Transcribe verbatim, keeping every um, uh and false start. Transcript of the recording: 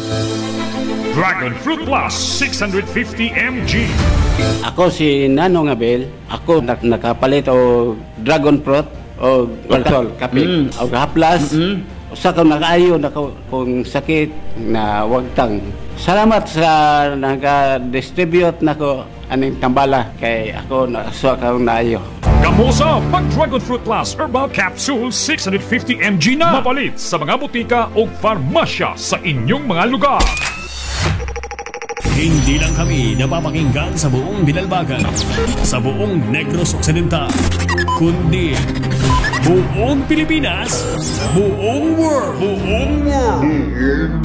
Dragon Fruit Plus six hundred fifty milligrams. Ako si Nanong Abel. Ako nak nakapalit o dragon fruit o alcohol, kape. Mm. O haplas. Mm. Sa kung nakaayo na ko- kung sakit na wagtang. Salamat sa nag-distribute na ko aning tambala kay ako nakasuwa ka naayo. Gamusa pag Dragon Fruit Plus Herbal Capsule six hundred fifty milligrams na mapalit sa mga butika o farmasya sa inyong mga lugar. Hindi lang kami napapakinggan sa buong Binalbagan, sa buong Negros Occidental, kundi buong Pilipinas, buong world, buong world.